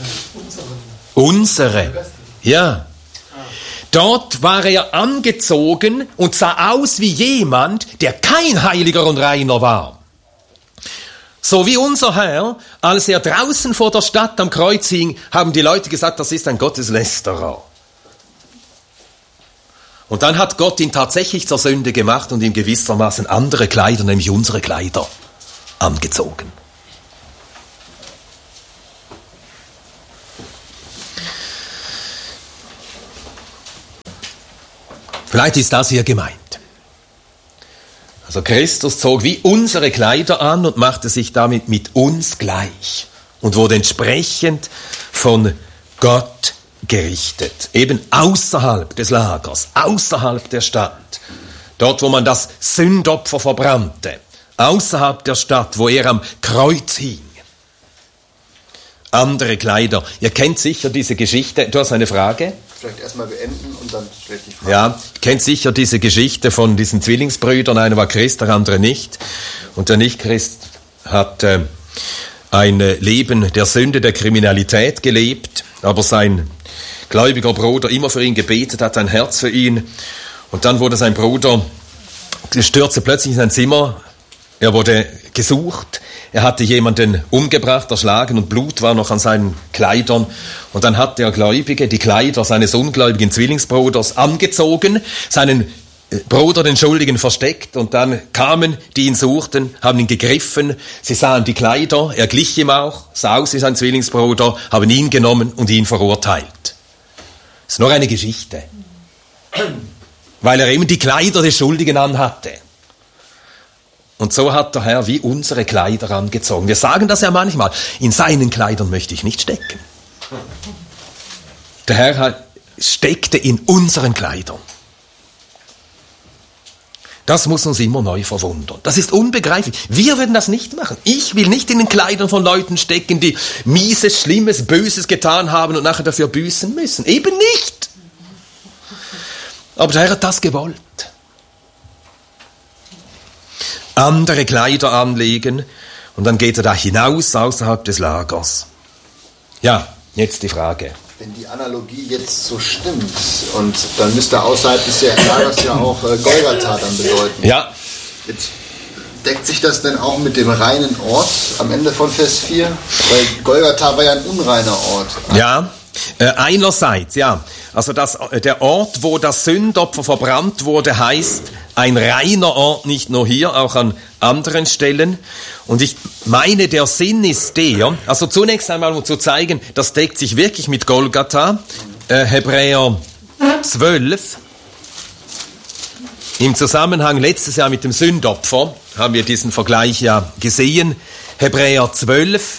Unsere, ja. Dort war er angezogen und sah aus wie jemand, der kein Heiliger und Reiner war. So wie unser Herr, als er draußen vor der Stadt am Kreuz hing, haben die Leute gesagt, das ist ein Gotteslästerer. Und dann hat Gott ihn tatsächlich zur Sünde gemacht und ihm gewissermaßen andere Kleider, nämlich unsere Kleider, angezogen. Vielleicht ist das hier gemeint. Also Christus zog wie unsere Kleider an und machte sich damit mit uns gleich und wurde entsprechend von Gott gerichtet. Eben außerhalb des Lagers, außerhalb der Stadt. Dort, wo man das Sündopfer verbrannte. Außerhalb der Stadt, wo er am Kreuz hing. Andere Kleider. Ihr kennt sicher diese Geschichte. Du hast eine Frage? Vielleicht erstmal beenden und dann stellt die Frage. Ja, ihr kennt sicher diese Geschichte von diesen Zwillingsbrüdern. Einer war Christ, der andere nicht. Und der Nicht-Christ hat äh, ein Leben der Sünde, der Kriminalität gelebt. Aber sein gläubiger Bruder immer für ihn gebetet hat, ein Herz für ihn. Und dann wurde sein Bruder, stürzte plötzlich in sein Zimmer. Er wurde gesucht. Er hatte jemanden umgebracht, erschlagen und Blut war noch an seinen Kleidern. Und dann hat der Gläubige die Kleider seines ungläubigen Zwillingsbruders angezogen, seinen Bruder, den Schuldigen, versteckt. Und dann kamen, die ihn suchten, haben ihn gegriffen. Sie sahen die Kleider, er glich ihm auch, sah aus wie sein Zwillingsbruder, haben ihn genommen und ihn verurteilt. Das ist nur eine Geschichte. Weil er eben die Kleider des Schuldigen anhatte. Und so hat der Herr wie unsere Kleider angezogen. Wir sagen das ja manchmal. In seinen Kleidern möchte ich nicht stecken. Der Herr steckte in unseren Kleidern. Das muss uns immer neu verwundern. Das ist unbegreiflich. Wir würden das nicht machen. Ich will nicht in den Kleidern von Leuten stecken, die Mieses, Schlimmes, Böses getan haben und nachher dafür büßen müssen. Eben nicht. Aber der Herr hat das gewollt. Andere Kleider anlegen und dann geht er da hinaus außerhalb des Lagers. Ja, jetzt die Frage. Wenn die Analogie jetzt so stimmt und dann müsste außerhalb des Lagers ja auch äh, Golgatha dann bedeuten. Ja. Jetzt deckt sich das denn auch mit dem reinen Ort am Ende von Vers vier? Weil Golgatha war ja ein unreiner Ort. Ja, äh, einerseits, ja. Also das, der Ort, wo das Sündopfer verbrannt wurde, heißt ein reiner Ort, nicht nur hier, auch an anderen Stellen. Und ich meine, der Sinn ist der, also zunächst einmal, um zu zeigen, das deckt sich wirklich mit Golgatha, äh, Hebräer zwölf, im Zusammenhang letztes Jahr mit dem Sündopfer, haben wir diesen Vergleich ja gesehen, Hebräer zwölf,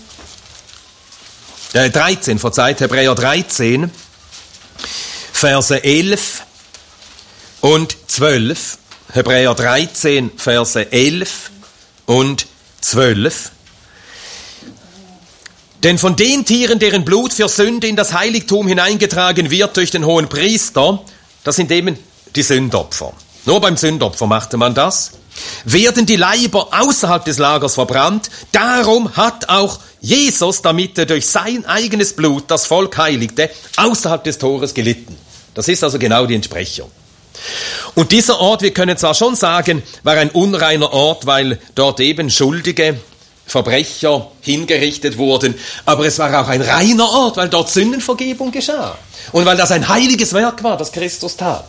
äh, dreizehn, verzeiht, Hebräer dreizehn, Verse elf und zwölf, Hebräer dreizehn, Verse elf und zwölf. Denn von den Tieren, deren Blut für Sünde in das Heiligtum hineingetragen wird durch den hohen Priester, das sind eben die Sündopfer. Nur beim Sündopfer machte man das. Werden die Leiber außerhalb des Lagers verbrannt, darum hat auch Jesus, damit er durch sein eigenes Blut das Volk heiligte, außerhalb des Tores gelitten. Das ist also genau die Entsprechung. Und dieser Ort, wir können zwar schon sagen, war ein unreiner Ort, weil dort eben schuldige Verbrecher hingerichtet wurden, aber es war auch ein reiner Ort, weil dort Sündenvergebung geschah. Und weil das ein heiliges Werk war, das Christus tat.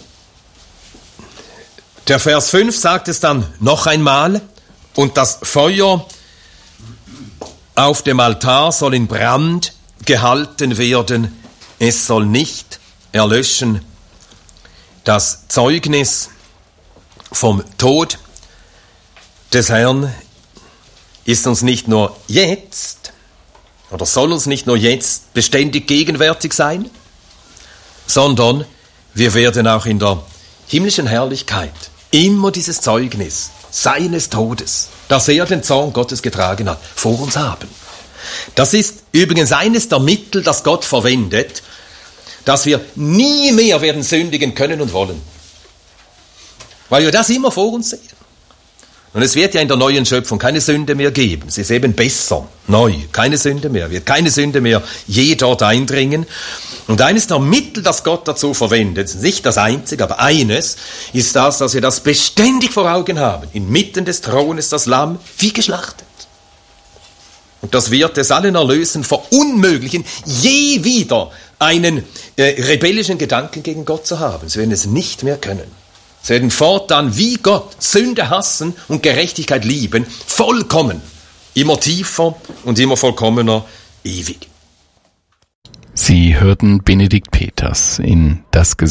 Der Vers fünf sagt es dann noch einmal, und das Feuer auf dem Altar soll in Brand gehalten werden, es soll nicht erlöschen. Das Zeugnis vom Tod des Herrn ist uns nicht nur jetzt, oder soll uns nicht nur jetzt beständig gegenwärtig sein, sondern wir werden auch in der himmlischen Herrlichkeit immer dieses Zeugnis seines Todes, dass er den Zorn Gottes getragen hat, vor uns haben. Das ist übrigens eines der Mittel, das Gott verwendet, dass wir nie mehr werden sündigen können und wollen. Weil wir das immer vor uns sehen. Und es wird ja in der neuen Schöpfung keine Sünde mehr geben. Es ist eben besser, neu, keine Sünde mehr. Wird keine Sünde mehr je dort eindringen. Und eines der Mittel, das Gott dazu verwendet, nicht das einzige, aber eines, ist das, dass wir das beständig vor Augen haben. Inmitten des Thrones das Lamm, wie geschlachtet. Und das wird es allen Erlösen verunmöglichen, je wieder einen äh, rebellischen Gedanken gegen Gott zu haben. Sie werden es nicht mehr können. Sie werden fortan wie Gott Sünde hassen und Gerechtigkeit lieben, vollkommen, immer tiefer und immer vollkommener, ewig. Sie hörten Benedikt Peters in Das Gesetz